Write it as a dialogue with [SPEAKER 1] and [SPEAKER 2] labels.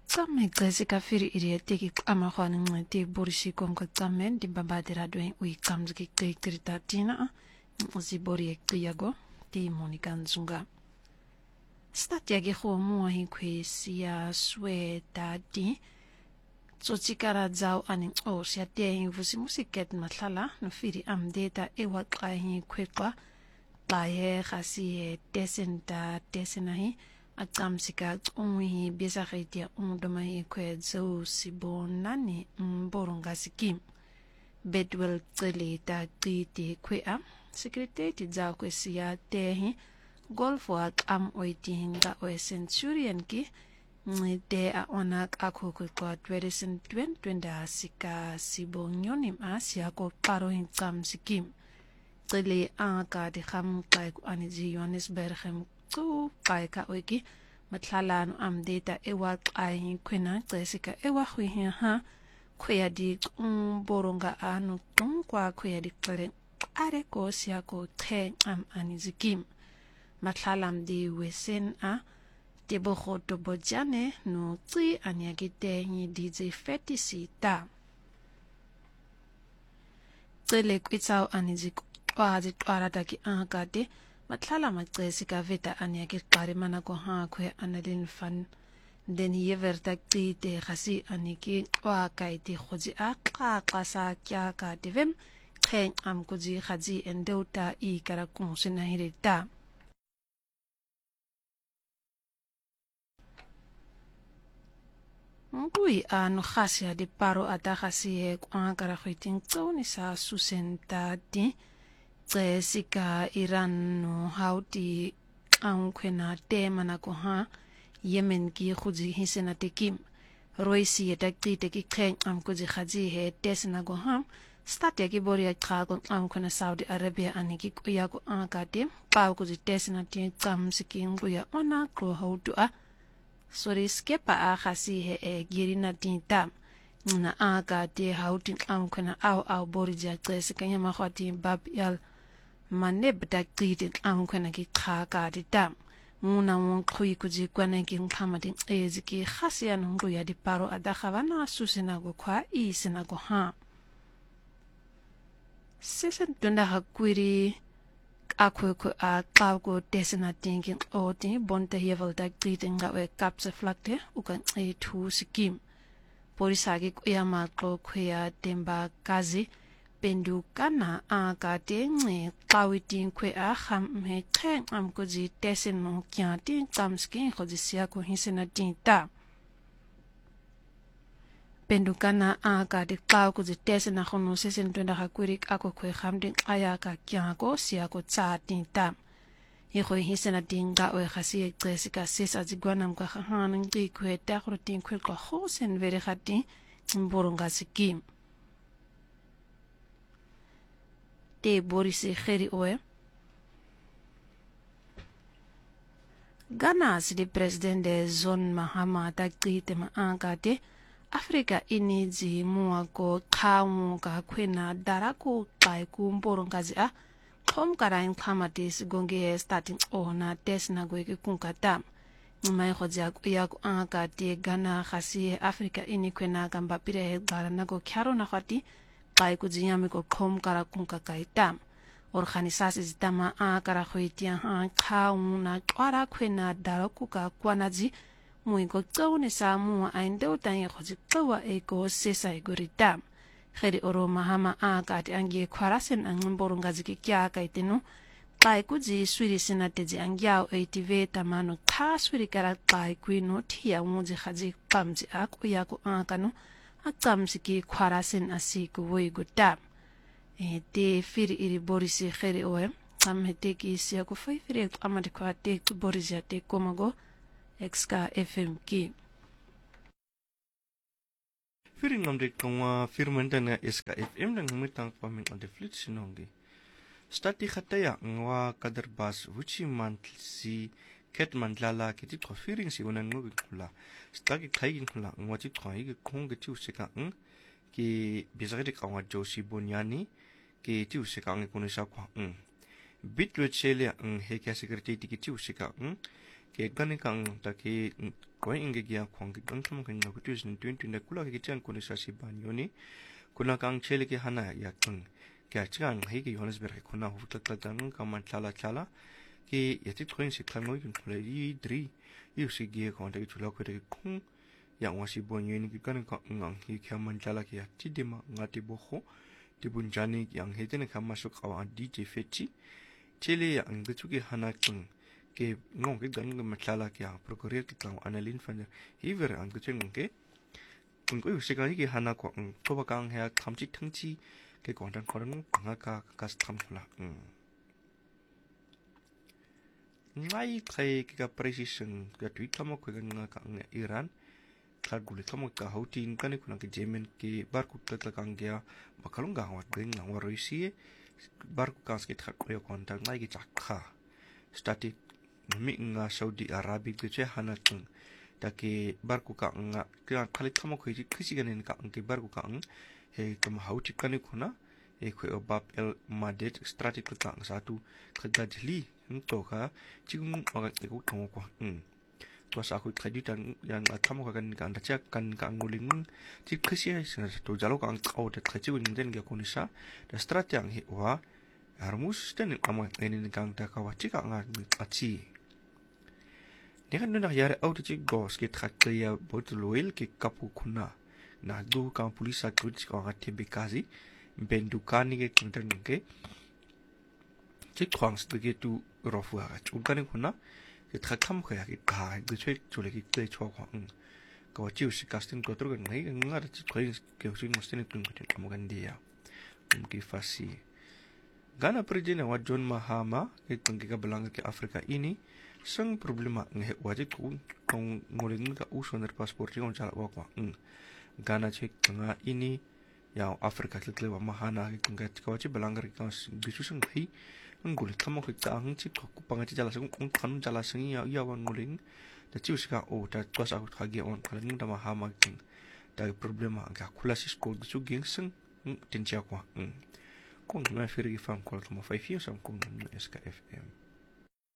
[SPEAKER 1] Tsamme Jessica firi irietiki amahwan ngti borishi kom tsamen di babadira doen ui kamzki kritatina zibori ektiago di Monica Nzunga. Statiagi ho muahi kwisia swe dadi tsotikara zau aning o sia tehi vusi musiket matlala no firi amdeta ewa qahi kwekwa qaye khasi desenta desenahi Atsamsika unwi bisakitia undomahi kwe zo sibonani mborongasikim. Bedwell tsele ta titi kwea. Sekreteti za kwe siya tehi. Golfwa am oitinga oe centurion ki. Ngide a onak ako kwe kwa 2020 sika sibonyonim a siya ko parohin tsamsikim. Tsele anka di kham kai ku aniji Johannesburg so ka oiki matlalano amdeta ewa ai kwena Jessica ewa huiha ha kwea di boronga anu kwa kwea di klere are ko sia ko te anizikim matlalam di wesen a tebo khoto bojane no tsi anyagite ni DJ fetisi ta tsele kwitsao anizik kwazi twarata ki angate Matlala Jessica veta anyaki qarimana ko ha kwe analin fan den yeverta qite khasi aniki wa kaiti khoji a qasa kya ka divem qeng am kuji khaji endeuta I kara kunsina hirita Ngui anu khasi di paro ata khasi e kwa kara khiting tsoni sa susenta di Jessica Iran no hauti ankwena temana ko ha Yemen ki khuji hisena tekim Roisi etakti teki keng am kuji khaji he tesna go ha start yaki boria khago ankwena Saudi Arabia aniki kuya ko akate pau kuji tesna ti kam siking buya ona ko hautu a sorry skepa a khasi he e girina tinta na akate hauti ankwena au borija Jessica yama khati bab yal Maneb da gridin ankwena ki kaka di dam. Muna wong kui kuji kwana ki nkamadi eziki khasi anungu ya di paro adakhawana susinago kwa isinago ha. Sesen tunda hakwiri akwe a kaugo desina tingin oti bonte hevel da gridin nga we kapse flakte ukan tu sikim. Porisagi kuya mako kuya temba kazi Pendukana ka tenge qawitin kwe a kham he kheng am ko ji tesen no kya tin kamskin ko ji sia ko hisena tinta Pendukana ka de qaw ko ji tesen na khono sesen tunda ha kurik ako kwe kham din aya ka kya ko sia ko cha tinta ye ko hisena tinga o khasi Jessica sesa ji gwanam ka hanan ki kwe ta khrotin kwe ko hosen vere khati mboronga sikim Te borisi kheri oe. Ghana si di presidente John Mahama takite ma angate Afrika ini ji mua ko kamu ka kwena darako kai kumborongazi a kom karain kamatis gonge starting ona tesna goike kunkata mai khoja ya ko angate Ghana khasi Afrika ini kwena gamba pire garana ko kyaro na khati kai kujiyami ko kom kara kunka kaitam organisasi zitama kara khoitia ha khauna twara khwena daraku ka kwanaji muiko tsone sa mu ainde utanye khoji twa eko sesa igoritam kheri oro Mahama ka ti angie khwarasen angmborungaji ki kya kaitenu kai kuji swiri sinateji angyao eitive tamano kha swiri kara kai kwino thia muji khaji pamji akuya ko kanu Atsamsiki khwarasen asiku woi gutam. Te firi iri borisi kheri oe. Tam hete ki isia ku fai firi amadi kwa te borisi te komago. XK FM ki.
[SPEAKER 2] Firi ngamde kongwa firmenta na SK FM dan ngumitang paming on the fleet sinongi. Stati khataya ngwa kadarbas wuchi mantlsi ket mandlala kiti kwa firing si unan ngugi kula. Stagi kaigin kula ngwati kwa higi kongi tiu seka ki bisagiti kawa Joshi Bonyani ki tiu seka ngi kunisa kwa Bitwet Shelia hekya secretary ki tiu seka ke gani kang ta ke ko inge gya khong ki kang tham kan ku 2020 na kula ke chan ko sa si ban yoni kuna kang chele ke hana ya kang kya chang he ke Johannesburg kuna hu ta tan ka man chala ki yati tuen si klang ngoi kun kule yi dri yu si gie kong ta ki chula ko de kong yang wa si bon yuen ki kan ka ngang hi kya man chala ki ya ti de ma ngati bo ho ti bun jani yang he den ka masuk awa DJ Fetchi chele ya ang chu ki hana kung ke ngong ki gan ma chala ki ya prokurer ki kang analin fan hi ver ang chu ngong ke kung ko yu si ka ki hana ko to ba kang he kham chi thang chi ke kong tan khorang nga ka tham khula ngai kai ka precision ka tweet kamo ko nga ka Iran klar gule kamo ka hautin kan ko na ke Yemen ke bar ku ta kang gya bakalung ga wa ding na wa roisi bar ku kas ke thak ko kon ta ngai ki chakha static mi nga Saudi Arabia ke che hana tung ta ke bar ku ka nga ka khali kamo ko ji khisi ga ne ka ke bar ku ka he kam hauti kan ko na e ko bab el madet strategic ka satu khada jli to ka ching ma ka ko ko to sa ko credit yang atam ko kan kan ta kan ka nguling chi khisi to jalo ka au ta khachi ko nden ga ko ni sa da strat yang he wa armus ten ama enin kang ta ka wa chi ka nga achi ne kan na yare au chi gos ke thak ya bot loyal ke kapu kuna na do ka polisa krut ko ga te bekazi bendukani ke kintan ke chi kwang stge tu rofwa chu kan kuna ke thakam ko ya ke ka de che chule ki te chwa ko ko chi us casting ko tro ngai ngar chi ko ke us mo stene tun ko te mo gandia ki fasi gana prejene wa John Mahama ke tang ke belanga ke Afrika ini sang problema nge wajib ku kong ngoling ka usoner pasport ki on chala wa ko gana che tanga ini ya Afrika ke klewa mahana ke tanga ka wajib belanga ke gisu sang hi ngul kamo ke ta ang chi ko pangati jala sang kong kan jala sang ya wan nguling da chi usika o ta twas out ka ge on kala ning da mahama king da problema ga kulasis ko gisu ging sang tin cha ko kong na firi fam ko mo 5 years am kong SKFM